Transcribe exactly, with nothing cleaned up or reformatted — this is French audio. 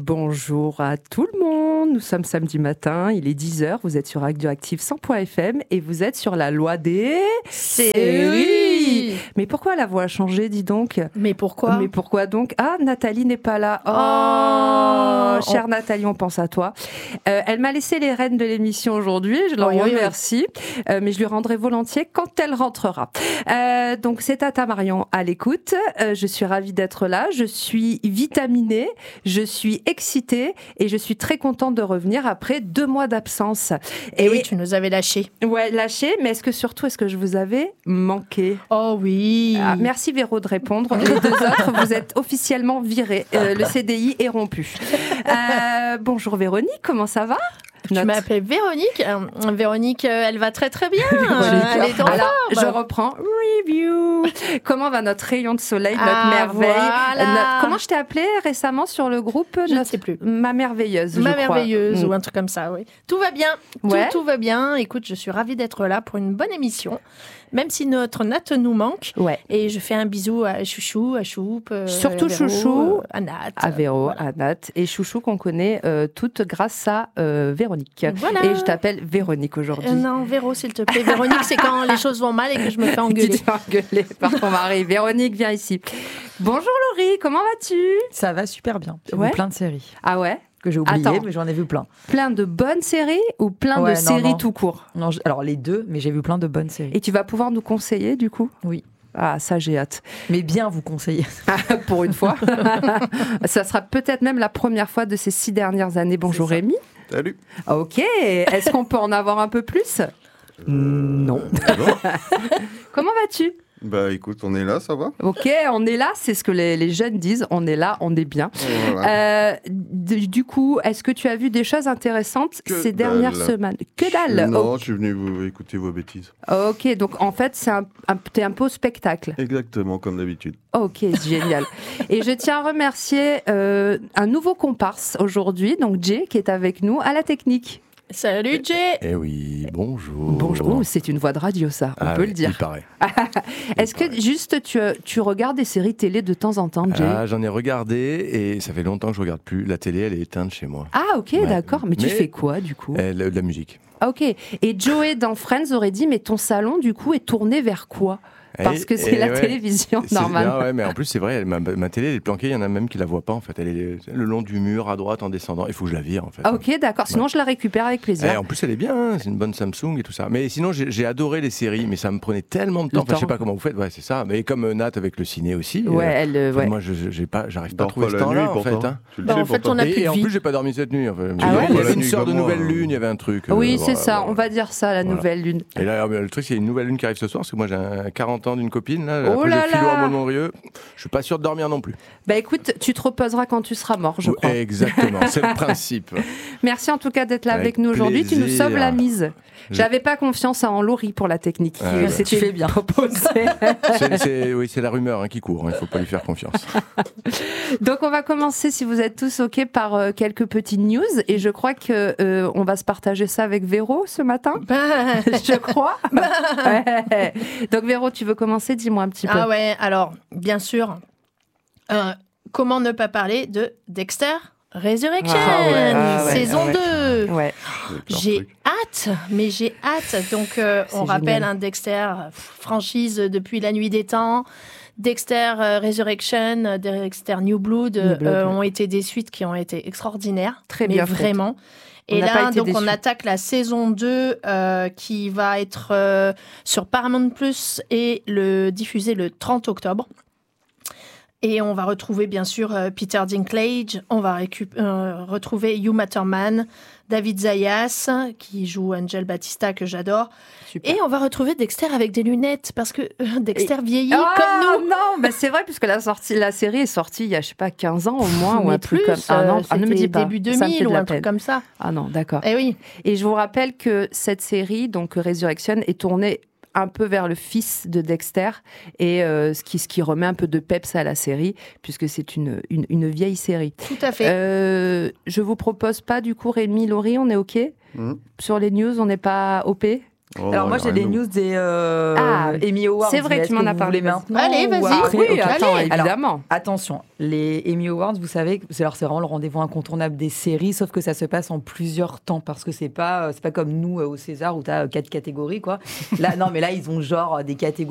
Bonjour à tout le monde, nous sommes samedi matin, il est dix heures, vous êtes sur Radioactive cent point F M et vous êtes sur la loi des séries. Mais pourquoi la voix a changé, dis donc? Mais pourquoi? Mais pourquoi donc? Ah, Nathalie n'est pas là. Oh, oh chère on... Nathalie, on pense à toi. Euh, elle m'a laissé les rênes de l'émission aujourd'hui, je l'en oui, remercie, oui. euh, mais je lui rendrai volontiers quand elle rentrera. Euh, donc c'est Tata Marion à l'écoute, euh, je suis ravie d'être là, je suis vitaminée, je suis excitée et je suis très contente de revenir après deux mois d'absence. Et, et oui, tu nous avais lâchés. Ouais, lâchés, mais est-ce que surtout, est-ce que je vous avais manqué? Oh oui. Ah, merci Véro de répondre. Les deux autres, vous êtes officiellement virés. Euh, le C D I est rompu. Euh, bonjour Véronique, comment ça va? Tu Note. m'appelles Véronique. Euh, Véronique, euh, elle va très très bien. Euh, elle est en Alors, forme. je reprends. Review. Comment va notre rayon de soleil, notre ah, merveille voilà. notre... Comment je t'ai appelée récemment sur le groupe? Je notre... ne sais plus. Ma merveilleuse, Ma je merveilleuse crois. ou un truc comme ça, oui. Tout va bien. Ouais. Tout, tout va bien. Écoute, je suis ravie d'être là pour une bonne émission. Même si notre Nat nous manque. Ouais. Et je fais un bisou à Chouchou, à Choup. Euh, Surtout à Véro, Chouchou. Euh, à Nat. À Véro, voilà. à Nat et Chouchou qu'on connaît euh, toutes grâce à euh, Véronique. Voilà. Et je t'appelle Véronique aujourd'hui. Euh, non, Véro, s'il te plaît. Véronique, c'est quand les choses vont mal et que je me fais engueuler. Tu te fais engueuler par ton mari. Véronique, viens ici. Bonjour Laurie, comment vas-tu? Ça va super bien. J'ai ouais. vu plein de séries. Ah ouais? Que j'ai oublié, Attends. mais j'en ai vu plein. Plein de bonnes séries ou plein ouais, de non, séries non. tout court? Non, je... Alors les deux, mais j'ai vu plein de bonnes séries. Et tu vas pouvoir nous conseiller du coup? Oui. Ah, ça j'ai hâte. Mais bien vous conseiller. Ah, pour une fois. Ça sera peut-être même la première fois de ces six dernières années. Bonjour Rémi. Salut. Ok, est-ce qu'on peut en avoir un peu plus? Non. Comment vas-tu? Bah écoute, on est là, ça va? Ok, on est là, c'est ce que les, les jeunes disent, on est là, on est bien. Voilà. Euh, du, du coup, est-ce que tu as vu des choses intéressantes que ces dernières dalle. semaines? Que dalle. Non, oh. je suis venu vous écouter vos bêtises. Ok, donc en fait, c'est un, un, t'es un peu au spectacle. Exactement, comme d'habitude. Ok, génial. Et je tiens à remercier euh, un nouveau comparse aujourd'hui, donc Jay, qui est avec nous à la technique. Salut Jay. Eh oui, bonjour. Bonjour, oh, c'est une voix de radio ça, on ah, peut oui, le dire. Il paraît. Est-ce que juste tu, tu regardes des séries télé de temps en temps, Jay? Ah, j'en ai regardé et ça fait longtemps que je regarde plus. La télé, elle est éteinte chez moi. Ah ok, ouais. D'accord. Mais, mais tu fais quoi du coup? euh, la, de la musique. Ah, ok. Et Joey dans Friends aurait dit, mais ton salon du coup est tourné vers quoi? Parce et, que c'est la ouais, télévision normale. Ah ouais, mais en plus c'est vrai, elle, ma, ma télé elle est planquée, il y en a même qui la voient pas en fait. Elle est le long du mur à droite en descendant. Il faut que je la vire en fait. Ah, ok, d'accord. Sinon ouais. je la récupère avec plaisir. Et en plus elle est bien, hein, c'est une bonne Samsung et tout ça. Mais sinon j'ai, j'ai adoré les séries, mais ça me prenait tellement de temps. Enfin, je sais pas comment vous faites. Ouais, c'est ça. Mais comme euh, Nat avec le ciné aussi. Ouais, euh, elle. Euh, ouais. Moi je, j'ai pas, j'arrive pas à trouver pas ce la temps-là nuit, en pourtant. fait. Hein. Tu le bah, sais, en fait, pourtant. on a Et, plus et en de vie. plus j'ai pas dormi cette nuit. Enfin, Ah ouais, il y avait la une nuit sorte de comme moi, nouvelle euh, lune, il y avait un truc. Oui, euh, c'est voilà, ça. voilà. On va dire ça, la Voilà. nouvelle lune. Et là, le truc, c'est qu'il y a une nouvelle lune qui arrive ce soir, parce que moi j'ai un quarante ans d'une copine, là, Oh après là le philo là. à Montmorieux. Je suis pas sûr de dormir non plus. Bah écoute, tu te reposeras quand tu seras mort, je Oui, crois. exactement, c'est le principe. Merci en tout cas d'être là avec, Avec nous aujourd'hui. Tu nous plaisir. sauves la mise. Je- J'avais pas confiance en Laurie pour la technique. qui Ah ouais. s'était Tu fais bien. proposée. C'est, c'est- oui, c'est la rumeur hein, qui court, il hein, faut pas lui faire confiance. Donc on va commencer, si vous êtes tous ok, par euh, quelques petites news. Et je crois que euh, on va se partager ça avec Véro ce matin. Bah, Je crois. Ouais. Donc Véro, tu veux commencer? Dis-moi un petit peu. ah ouais, alors, bien sûr, euh, comment ne pas parler de Dexter Resurrection, Ah ouais, ah ouais, saison ah ouais. deux. Ouais. J'ai hâte, mais j'ai hâte. Donc, euh, C'est on rappelle génial. un Dexter, pff, franchise depuis la nuit des temps. Dexter euh, Resurrection, euh, Dexter New Blood, New Blood, euh, ouais. ont été des suites qui ont été extraordinaires. Très mais bien faites. vraiment. On Et n'a pas là, été donc, on déçus. attaque la saison deux euh, qui va être euh, sur Paramount Plus et le diffusé le trente octobre. Et on va retrouver bien sûr euh, Peter Dinklage, on va récup- euh, retrouver Hugh Matterman, David Zayas qui joue Angel Batista que j'adore. Super. Et on va retrouver Dexter avec des lunettes parce que euh, Dexter Et- vieillit Ah, comme nous. non, bah c'est vrai puisque la sortie, la série est sortie il y a je sais pas quinze ans au moins ou Mais un truc plus, comme ah non, euh, ah, ne me dis c'était pas. début Ça me fait deux mille de ou la un truc peine. comme ça. Ah non, d'accord. Eh oui. Et je vous rappelle que cette série, donc Resurrection, est tournée un peu vers le fils de Dexter et euh, ce, qui, ce qui remet un peu de peps à la série puisque c'est une, une, une vieille série. Tout à fait. Euh, je vous propose pas du coup Rémi, Laurie, on est ok Mmh. sur les news, on n'est pas O P? Oh, Alors moi j'ai les rien. news des euh, Ah, Emmy Awards. c'est vrai, mais tu est-ce m'en que as vous parlé. voulez maintenant Allez, ou vas-y. après Oui, Ok. attends, allez. évidemment. Attention, les Emmy Awards, vous savez, c'est alors c'est vraiment le rendez-vous incontournable des séries, sauf que ça se passe en plusieurs temps parce que c'est pas c'est pas comme nous euh, au César où tu as quatre catégories quoi. Là non, mais là ils ont genre des catégories